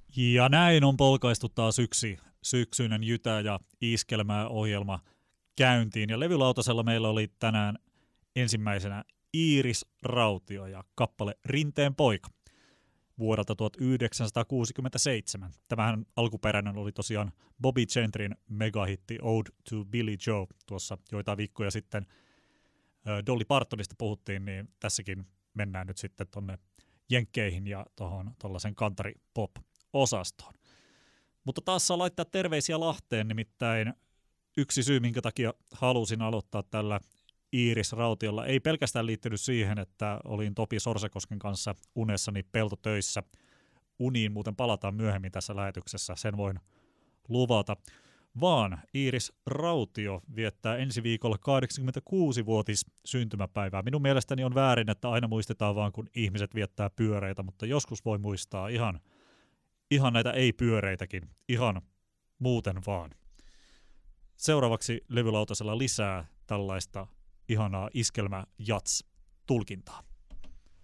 Ja näin on polkaistu taas yksi syksyinen jytä- ja iskelmäohjelma käyntiin. Ja levylautasella meillä oli tänään ensimmäisenä Iiris Rautio ja kappale Rinteen poika vuodelta 1967. Tämähän alkuperäinen oli tosiaan Bobby Gentryn megahitti Ode to Billie Joe. Tuossa joitain viikkoja sitten Dolly Partonista puhuttiin, niin tässäkin mennään nyt sitten tonne jenkkeihin ja tuollaisen country pop osastoon. Mutta taas saa laittaa terveisiä Lahteen, nimittäin yksi syy, minkä takia halusin aloittaa tällä Iiris Rautiolla, ei pelkästään liittynyt siihen, että olin Topi Sorsakosken kanssa unessani peltotöissä. Uniin muuten palataan myöhemmin tässä lähetyksessä, sen voin luvata. Vaan Iiris Rautio viettää ensi viikolla 86-vuotis syntymäpäivää. Minun mielestäni on väärin, että aina muistetaan vaan, kun ihmiset viettää pyöreitä, mutta joskus voi muistaa ihan näitä ei-pyöreitäkin, ihan muuten vaan. Seuraavaksi levylautasella lisää tällaista ihanaa iskelmä-jats-tulkintaa.